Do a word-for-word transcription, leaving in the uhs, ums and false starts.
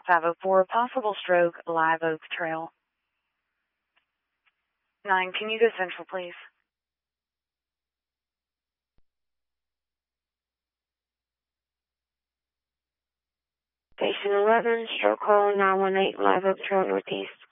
five oh four, possible stroke, Live Oak Trail. nine, can you go central, please? Station eleven, stroke call nine one eight, Live Oak Trail Northeast.